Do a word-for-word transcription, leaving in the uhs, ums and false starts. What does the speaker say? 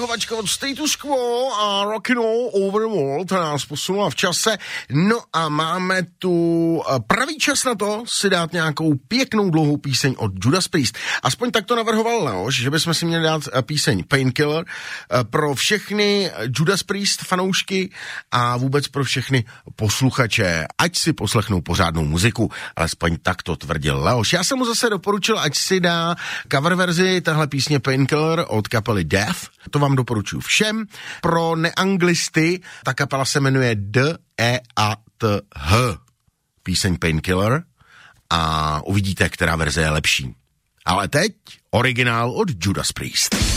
přetahovačka od Status Quo a Rockin' Over the World nás posunula v čase. No a máme tu pravý čas na to si dát nějakou pěknou dlouhou píseň od Judas Priest. Aspoň tak to navrhoval Leoš, že bychom si měli dát píseň Painkiller pro všechny Judas Priest fanoušky a vůbec pro všechny posluchače, ať si poslechnou pořádnou muziku. Alespoň tak to tvrdil Leoš. Já jsem mu zase doporučil, ať si dá cover verzi tahle písně Painkiller od kapely Death. To vám doporučuji všem. Pro neanglisty ta kapela se jmenuje D E A T H. Píseň Painkiller a uvidíte, která verze je lepší. Ale teď originál od Judas Priest.